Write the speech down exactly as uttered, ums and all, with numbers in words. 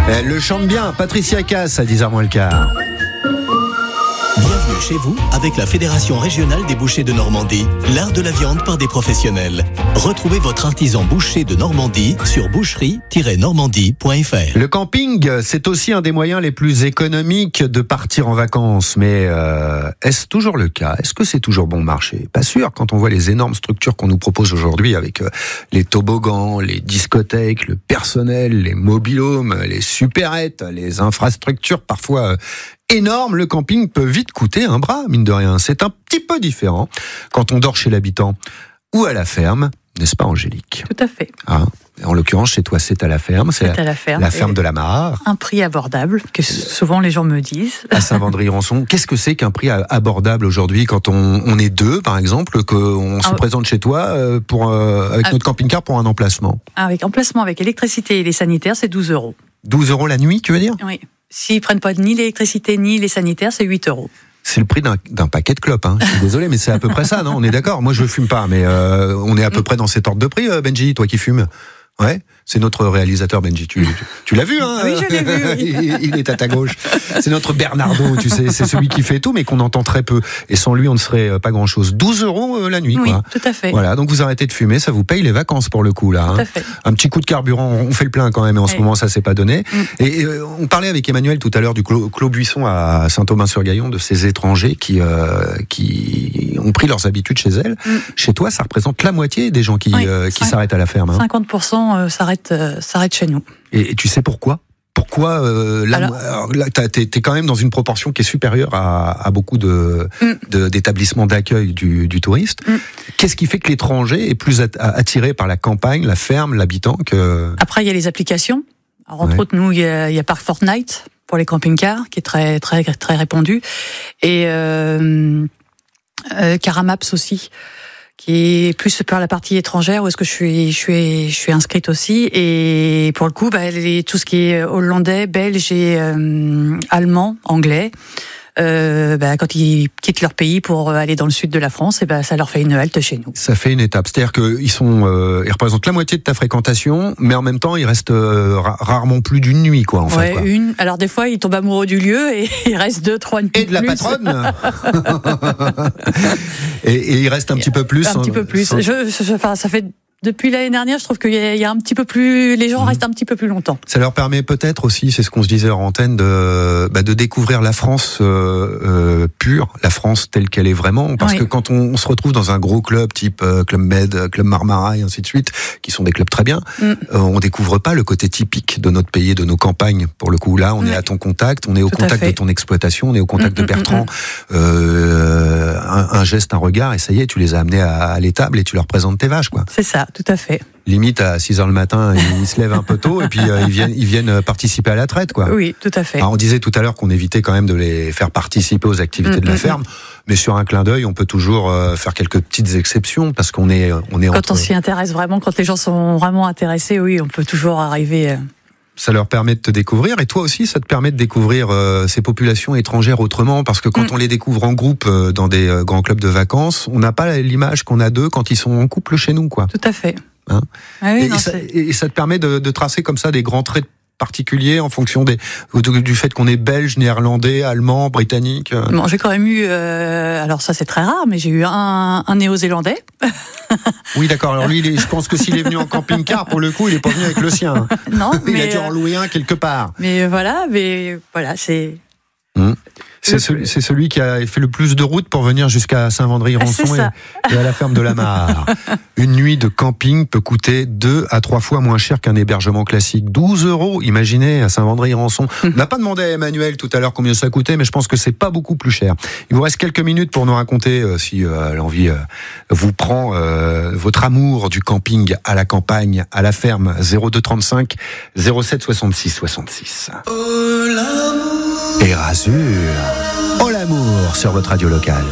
Elle le chante bien, Patricia Cass à dix heures moins le quart. Bienvenue chez vous avec la Fédération régionale des bouchers de Normandie, l'art de la viande par des professionnels. Retrouvez votre artisan boucher de Normandie sur boucherie tiret normandie point f r. Le camping, c'est aussi un des moyens les plus économiques de partir en vacances. Mais euh, est-ce toujours le cas ? Est-ce que c'est toujours bon marché ? Pas sûr, quand on voit les énormes structures qu'on nous propose aujourd'hui avec euh, les toboggans, les discothèques, le personnel, les mobil-homes, les supérettes, les infrastructures parfois euh, énormes, le camping peut vite coûter un bras, mine de rien. C'est un petit peu différent quand on dort chez l'habitant ou à la ferme, n'est-ce pas Angélique ? Tout à fait. Ah, en l'occurrence, chez toi, c'est à la ferme. C'est, c'est à la ferme. La ferme de la Mare. Un prix abordable, que souvent les gens me disent. À Saint-Vendry-Rançon. Qu'est-ce que c'est qu'un prix abordable aujourd'hui quand on, on est deux, par exemple, qu'on se ah, présente chez toi pour, euh, avec ah, notre camping-car pour un emplacement ? Avec emplacement, avec électricité et les sanitaires, c'est douze euros. douze euros la nuit, tu veux dire ? Oui. S'ils ne prennent pas ni l'électricité ni les sanitaires, c'est huit euros. C'est le prix d'un, d'un paquet de clopes, hein. Je suis désolé, mais c'est à peu près ça, non ? On est d'accord ? Moi, je ne fume pas, mais euh, on est à peu près dans cet ordre de prix, Benji, toi qui fumes. Ouais, c'est notre réalisateur Benji. Tu, tu, tu l'as vu, hein ? Oui, je l'ai vu. Oui. il, il est à ta gauche. C'est notre Bernardo, tu sais, c'est celui qui fait tout, mais qu'on entend très peu. Et sans lui, on ne serait pas grand-chose. douze euros la nuit, oui, quoi. Oui, tout à fait. Voilà, donc vous arrêtez de fumer, ça vous paye les vacances pour le coup, là. Hein. Tout à fait. Un petit coup de carburant, on fait le plein quand même, et en oui. ce moment, ça s'est pas donné. Mm. Et, et on parlait avec Emmanuel tout à l'heure du Clos, Clos Buisson à Saint-Aubin-sur-Gaillon, de ces étrangers qui euh, qui ont pris leurs habitudes chez elles. Mm. Chez toi, ça représente la moitié des gens qui oui, euh, qui s'arrêtent à la ferme. Hein. cinquante pour cent s'arrêtent euh, s'arrêtent chez nous. Et, et tu sais pourquoi ? Pourquoi euh, là, alors, alors, là t'es, t'es quand même dans une proportion qui est supérieure à, à beaucoup de, mm. de d'établissements d'accueil du, du touriste. Mm. Qu'est-ce qui fait que l'étranger est plus attiré par la campagne, la ferme, l'habitant que... Après, il y a les applications. Alors, entre ouais. autres, nous, il y a, il y a Parc Fortnite pour les camping-cars, qui est très très très répandu, et euh, euh, Caramaps aussi, qui est plus par la partie étrangère où est-ce que je suis je suis je suis inscrite aussi, et pour le coup bah les, tout ce qui est hollandais, belge et euh, allemand, anglais, euh, bah, quand ils quittent leur pays pour aller dans le sud de la France, et bah, ça leur fait une halte chez nous. Ça fait une étape, c'est-à-dire qu'ils sont euh, ils représentent la moitié de ta fréquentation, mais en même temps ils restent euh, rarement plus d'une nuit, quoi, en ouais, fait. Quoi. Une. Alors des fois ils tombent amoureux du lieu et ils restent deux, trois nuits. Et de la plus. patronne. et, et il reste un petit peu plus. Un petit peu plus. Sans... Je, je, enfin, ça fait. Depuis l'année dernière, je trouve qu'il y a, il y a un petit peu plus, les gens mmh. restent un petit peu plus longtemps. Ça leur permet peut-être aussi, c'est ce qu'on se disait en antenne, de, bah, de découvrir la France euh, euh, pure, la France telle qu'elle est vraiment. Parce oui. que quand on, on se retrouve dans un gros club type euh, Club Med, Club Marmara et ainsi de suite, qui sont des clubs très bien, mmh. euh, on découvre pas le côté typique de notre pays, de nos campagnes. Pour le coup, là, on oui. est à ton contact, on est au Tout contact de ton exploitation, on est au contact mmh, de Bertrand. Mmh, mmh. Euh, un, un geste, un regard, et ça y est, tu les as amenés à, à l'étable et tu leur présentes tes vaches, quoi. C'est ça. Tout à fait. Limite à six heures le matin, ils se lèvent un peu tôt et puis euh, ils viennent ils viennent participer à la traite, quoi. Oui, tout à fait. Alors, on disait tout à l'heure qu'on évitait quand même de les faire participer aux activités mmh, de la mmh, ferme, mais sur un clin d'œil, on peut toujours euh, faire quelques petites exceptions parce qu'on est on est quand entre... on s'y intéresse vraiment, quand les gens sont vraiment intéressés, oui, on peut toujours arriver. Euh... Ça leur permet de te découvrir, et toi aussi ça te permet de découvrir euh, ces populations étrangères autrement, parce que quand mmh. on les découvre en groupe euh, dans des euh, grands clubs de vacances, on n'a pas l'image qu'on a d'eux quand ils sont en couple chez nous, quoi. Tout à fait. Hein ah oui, et, non, et, ça, et ça te permet de, de tracer comme ça des grands traits particuliers en fonction des, du fait qu'on est belge, néerlandais, allemand, britannique. Bon, j'ai quand même eu, euh, alors ça c'est très rare, mais j'ai eu un, un néo-zélandais. Oui, d'accord. Alors lui, il est, je pense que s'il est venu en camping-car, pour le coup, il est pas venu avec le sien. Non, il mais a dû en louer un quelque part. Mais voilà, mais voilà, c'est. Hum. C'est celui, c'est celui qui a fait le plus de route pour venir jusqu'à Saint-Vendry-Rançon ah, et, et à la ferme de la Mare. Une nuit de camping peut coûter deux à trois fois moins cher qu'un hébergement classique. douze euros, imaginez, à Saint-Vendry-Rançon. On n'a pas demandé à Emmanuel tout à l'heure combien ça coûtait, mais je pense que c'est pas beaucoup plus cher. Il vous reste quelques minutes pour nous raconter, euh, si euh, l'envie euh, vous prend, euh, votre amour du camping à la campagne, à la ferme. zéro deux trente-cinq zéro sept soixante-six soixante-six. Oh, l'amour. Erasure. Oh l'amour sur votre radio locale.